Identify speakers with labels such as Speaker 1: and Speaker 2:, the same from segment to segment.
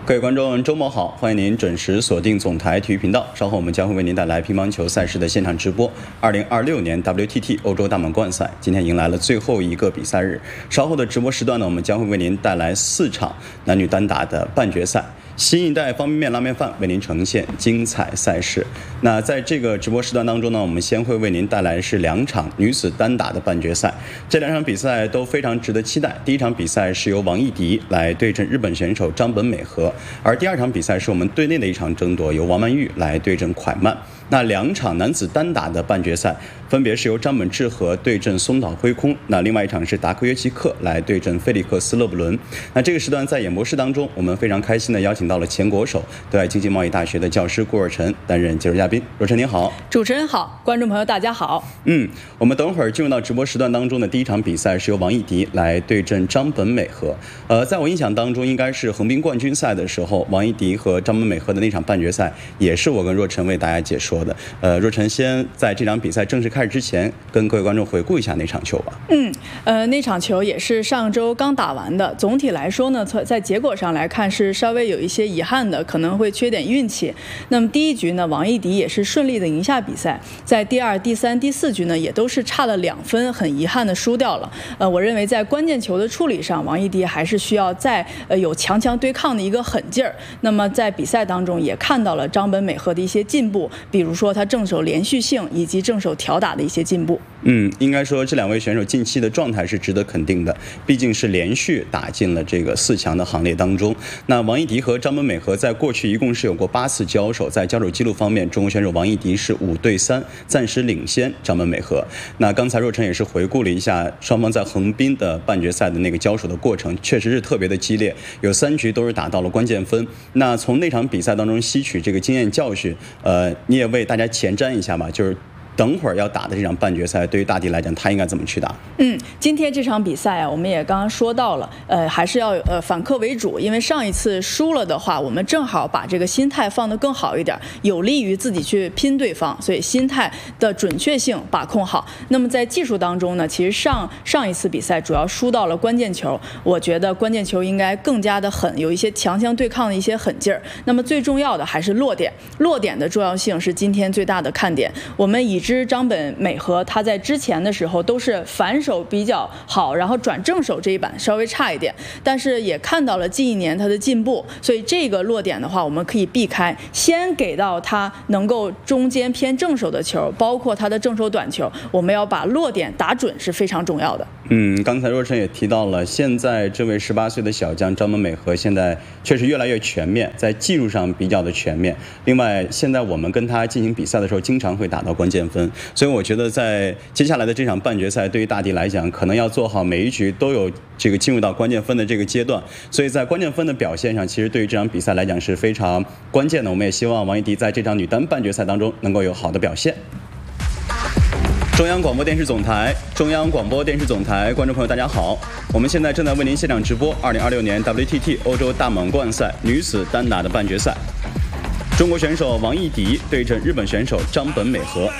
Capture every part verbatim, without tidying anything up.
Speaker 1: 各位观众，周末好！欢迎您准时锁定总台体育频道。稍后我们将会为您带来乒乓球赛事的现场直播。二零二六年 W T T 欧洲大满贯赛今天迎来了最后一个比赛日。稍后的直播时段呢，我们将会为您带来四场男女单打的半决赛。新一代方便面拉面饭为您呈现精彩赛事。那在这个直播时段当中呢，我们先会为您带来是两场女子单打的半决赛。这两场比赛都非常值得期待。第一场比赛是由王艺迪来对阵日本选手张本美和，而第二场比赛是我们队内的一场争夺，由王曼玉来对阵蒯曼。那两场男子单打的半决赛分别是由张本智和对阵松岛辉空，那另外一场是达科约奇克来对阵菲利克斯勒布伦。那这个时段在演播室当中，我们非常开心的邀请到了前国手、对外经济贸易大学的教师顾若晨担任介入嘉宾。若晨您好。
Speaker 2: 主持人好，观众朋友大家好。
Speaker 1: 嗯，我们等会儿进入到直播时段当中的第一场比赛是由王艺迪来对阵张本美和。呃，在我印象当中，应该是横滨冠军赛的时候，王艺迪和张本美和的那场半决赛，也是我跟若晨为大家解说的。呃，若晨先在这场比赛正式开始之前，跟各位观众回顾一下那场球吧。
Speaker 2: 嗯，呃，那场球也是上周刚打完的。总体来说呢，在结果上来看是稍微有一些遗憾的，可能会缺点运气。那么第一局呢，王艺迪也是顺利的赢下比赛。在第二、第三、第四局呢，也都是差了两分，很遗憾的输掉了。呃，我认为在关键球的处理上，王艺迪还是需要再呃有强强对抗的一个狠劲儿。那么在比赛当中也看到了张本美和的一些进步，比如说他正手连续性以及正手挑打的一些进步。
Speaker 1: 嗯，应该说这两位选手近期的状态是值得肯定的，毕竟是连续打进了这个四强的行列当中。那王艺迪和张本美和在过去一共是有过八次交手，在交手记录方面，中国选手王艺迪是五对三，暂时领先张本美和。那刚才若晨也是回顾了一下双方在横滨的半决赛的那个交手的过程，确实是特别的激烈，有三局都是打到了关键分。那从那场比赛当中吸取这个经验教训，呃，你也为大家前瞻一下吧，就是等会儿要打的这场半决赛，对于大迪来讲，他应该怎么去打？
Speaker 2: 嗯，今天这场比赛啊，我们也刚刚说到了，呃，还是要呃反客为主，因为上一次输了的话，我们正好把这个心态放得更好一点，有利于自己去拼对方，所以心态的准确性把控好。那么在技术当中呢，其实上上一次比赛主要输到了关键球，我觉得关键球应该更加的狠，有一些强强对抗的一些狠劲儿。那么最重要的还是落点，落点的重要性是今天最大的看点。我们已知张本美和他在之前的时候都是反手比较好，然后转正手这一板稍微差一点，但是也看到了近一年他的进步，所以这个落点的话我们可以避开，先给到他能够中间偏正手的球，包括他的正手短球，我们要把落点打准是非常重要的。
Speaker 1: 嗯，刚才若晨也提到了，现在这位十八岁的小将张本美和现在确实越来越全面，在技术上比较的全面。另外，现在我们跟他进行比赛的时候，经常会打到关键分，所以我觉得在接下来的这场半决赛，对于大迪来讲，可能要做好每一局都有这个进入到关键分的这个阶段。所以在关键分的表现上，其实对于这场比赛来讲是非常关键的。我们也希望王艺迪在这场女单半决赛当中能够有好的表现。中央广播电视总台，中央广播电视总台，观众朋友大家好，我们现在正在为您现场直播二零二六年 W T T 欧洲大满贯赛女子单打的半决赛。中国选手王艺迪对阵日本选手张本美和。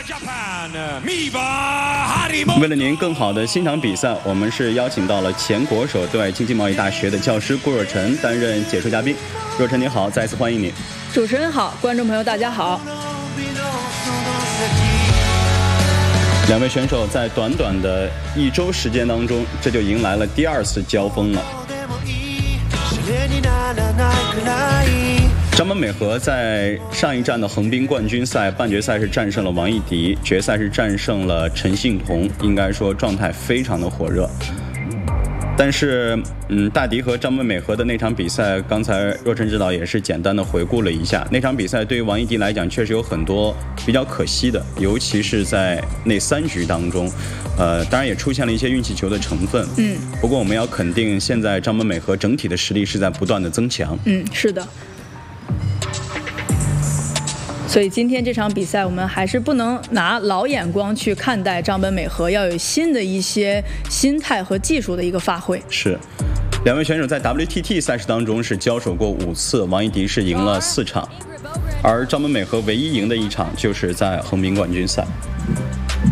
Speaker 1: 为了您更好的欣赏比赛，我们是邀请到了前国手、对外经济贸易大学的教师顾若晨担任解说嘉宾。若晨你好，再次欢迎你。
Speaker 2: 主持人好，观众朋友大家好。
Speaker 1: 两位选手在短短的一周时间当中，这就迎来了第二次交锋了。张本美和在上一站的横滨冠军赛半决赛是战胜了王艺迪，决赛是战胜了陈幸同，应该说状态非常的火热。但是，嗯，大迪和张本美和的那场比赛，刚才若晨指导也是简单的回顾了一下。那场比赛对于王艺迪来讲，确实有很多比较可惜的，尤其是在那三局当中，呃，当然也出现了一些运气球的成分。
Speaker 2: 嗯。
Speaker 1: 不过我们要肯定，现在张本美和整体的实力是在不断的增强。
Speaker 2: 嗯，是的。所以今天这场比赛，我们还是不能拿老眼光去看待张本美和，要有新的一些心态和技术的一个发挥。
Speaker 1: 是，两位选手在 W T T 赛事当中是交手过五次，王艺迪是赢了四场，而张本美和唯一赢的一场就是在横滨冠军赛。